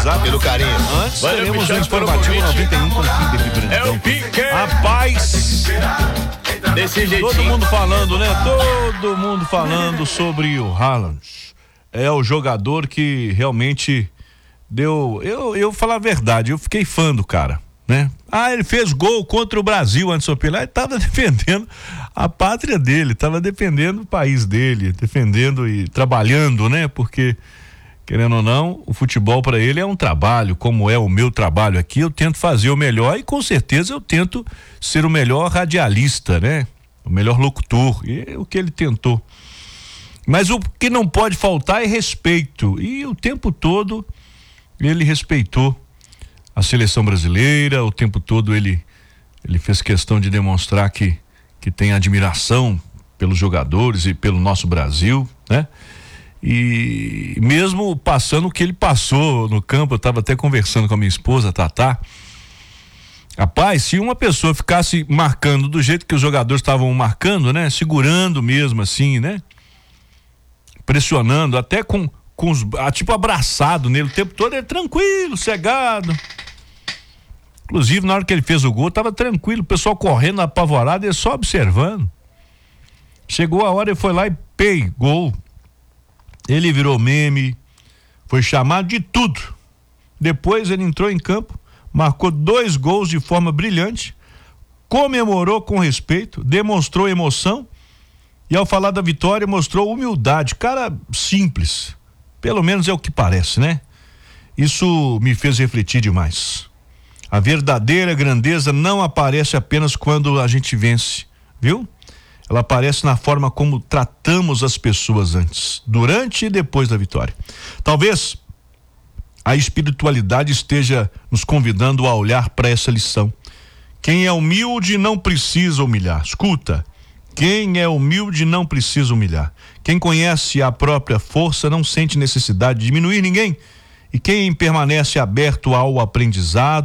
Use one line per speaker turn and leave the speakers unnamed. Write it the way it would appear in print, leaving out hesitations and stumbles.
WhatsApp.
Pelo carinho.
Antes teremos um informativo 91 com fim de vibrantão. Rapaz,
Desse jeitinho.
todo mundo falando, né? Todo mundo falando sobre o Haaland. É o jogador que realmente deu... Eu falar a verdade, eu fiquei fã do cara, né? Ele fez gol contra o Brasil antes do Pelé, ele tava defendendo a pátria dele, tava defendendo o país dele, defendendo e trabalhando, né? Porque, querendo ou não, o futebol para ele é um trabalho, como é o meu trabalho aqui, eu tento fazer o melhor e com certeza eu tento ser o melhor radialista, né? O melhor locutor, e é o que ele tentou. Mas o que não pode faltar é respeito, e o tempo todo ele respeitou a seleção brasileira, o tempo todo ele fez questão de demonstrar que tem admiração pelos jogadores e pelo nosso Brasil, né? E mesmo passando o que ele passou no campo, eu estava até conversando com a minha esposa, Tatá. Rapaz, se uma pessoa ficasse marcando do jeito que os jogadores estavam marcando, né? Segurando mesmo assim, né? Pressionando, até com os, tipo abraçado nele o tempo todo, ele tranquilo, cegado. Inclusive, na hora que ele fez o gol, tava tranquilo, o pessoal correndo apavorado, ele só observando. Chegou a hora, ele foi lá e gol. Ele virou meme, foi chamado de tudo. Depois ele entrou em campo, marcou 2 gols de forma brilhante, comemorou com respeito, demonstrou emoção e ao falar da vitória mostrou humildade. Cara simples, pelo menos é o que parece, né? Isso me fez refletir demais. A verdadeira grandeza não aparece apenas quando a gente vence, viu? Ela aparece na forma como tratamos as pessoas antes, durante e depois da vitória. Talvez a espiritualidade esteja nos convidando a olhar para essa lição. Quem é humilde não precisa humilhar. Escuta, quem é humilde não precisa humilhar. Quem conhece a própria força não sente necessidade de diminuir ninguém. E quem permanece aberto ao aprendizado